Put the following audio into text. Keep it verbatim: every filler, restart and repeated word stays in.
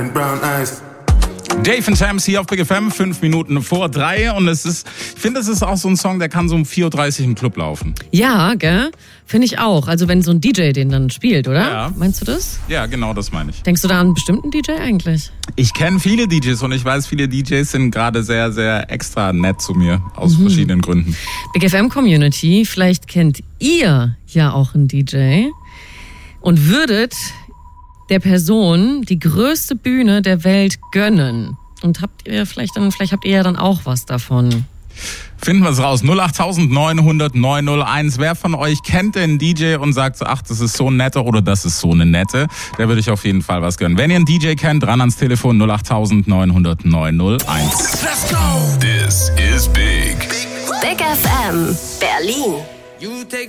Brown eyes. Dave and Shams hier auf Big F M, fünf Minuten vor drei. Und es ist, ich finde, es ist auch so ein Song, der kann so um vier Uhr dreißig im Club laufen. Ja, gell? Finde ich auch. Also wenn so ein D J den dann spielt, oder? Ja. Meinst du das? Ja, genau, das meine ich. Denkst du da an einen bestimmten D J eigentlich? Ich kenne viele D Js und ich weiß, viele D Js sind gerade sehr, sehr extra nett zu mir, aus mhm. verschiedenen Gründen. Big F M Community, vielleicht kennt ihr ja auch einen D J und würdet der Person die größte Bühne der Welt gönnen. Und habt ihr vielleicht dann, vielleicht habt ihr ja dann auch was davon. Finden wir es raus. null acht neun hundert neun null eins. Wer von euch kennt den D J und sagt so, ach, das ist so ein netter oder das ist so eine nette? Der würde ich auf jeden Fall was gönnen. Wenn ihr einen D J kennt, dran ans Telefon null acht neun hundert neun null eins. Let's go. This is Big. Big F M Berlin. You take